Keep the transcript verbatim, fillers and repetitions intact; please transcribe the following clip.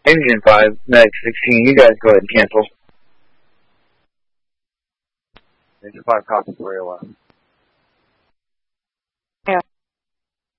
Engine five, Medic sixteen, you guys go ahead and cancel. Engine five, copy, three oh one.